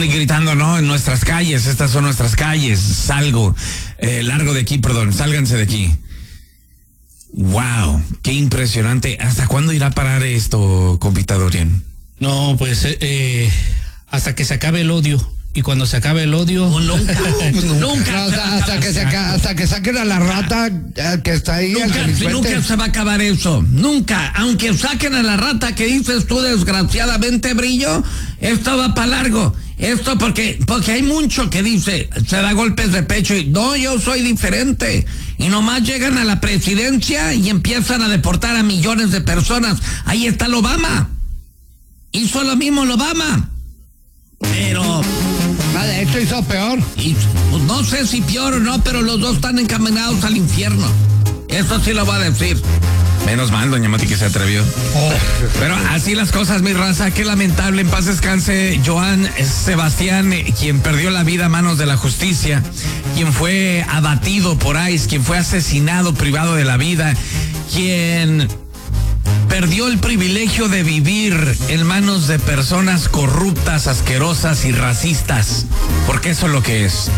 y gritando, no, en nuestras calles, estas son nuestras calles, largo de aquí, sálganse de aquí. Wow, qué impresionante. ¿Hasta cuándo irá a parar esto, compita Dorian? No, pues hasta que se acabe el odio. Y cuando se acabe el odio... nunca. Hasta que saquen a la rata que está ahí. Nunca se va a acabar eso. Nunca. Aunque saquen a la rata que dices tú, desgraciadamente, Brillo, esto va para largo. Esto porque hay mucho que dice, se da golpes de pecho y no, yo soy diferente. Y nomás llegan a la presidencia y empiezan a deportar a millones de personas. Ahí está el Obama. Hizo lo mismo el Obama. Pero... de hecho hizo peor. Y, pues, no sé si peor o no, pero los dos están encaminados al infierno. Eso sí lo va a decir. Menos mal, doña Mati, que se atrevió. Pero así las cosas, mi raza. Qué lamentable. En paz descanse Joan Sebastián, quien perdió la vida a manos de la justicia, quien fue abatido por ICE, quien fue asesinado, privado de la vida, quien perdió el privilegio de vivir en manos de personas corruptas, asquerosas y racistas, porque eso es lo que es.